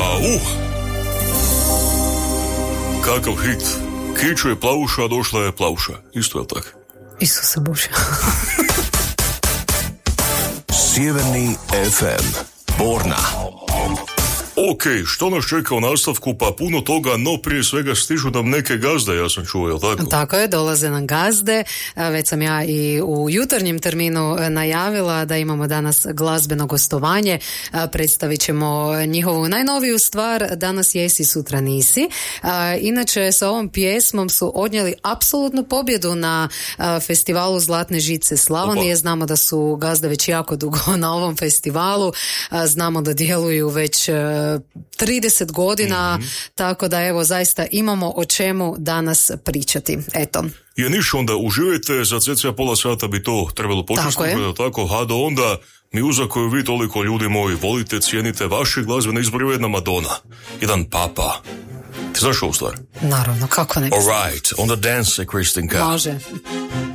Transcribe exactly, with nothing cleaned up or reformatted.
uh. Kakav hit. Kiću je plavuša, a došla je plavuša. Isto je tako? Isuse Bože. Sjeverni ef em, Borna. Ok, što nas čeka u nastavku? Pa puno toga, no prije svega stižu nam neke gazde, ja sam čuo, jel tako? Tako je, dolaze nam gazde. Već sam ja i u jutarnjem terminu najavila da imamo danas glazbeno gostovanje. Predstavit ćemo njihovu najnoviju stvar, Danas jesi, sutra nisi. Inače, sa ovom pjesmom su odnijeli apsolutnu pobjedu na festivalu Zlatne žice Slavonije. Znamo da su gazde već jako dugo na ovom festivalu. Znamo da djeluju već trideset godina, mm-hmm. tako da evo zaista imamo o čemu danas pričati. Eto. Je niš, onda uživajte, za cca pola sata bi to trebalo početi, tako, tako ha do onda mi uza koju vi toliko ljudi moji volite, cijenite vaše glazbene izbore, jedna Madonna, jedan Papa. Ti znaš ovu stvar? Naravno, kako ne. Alright, onda dance, Kristinka. Može.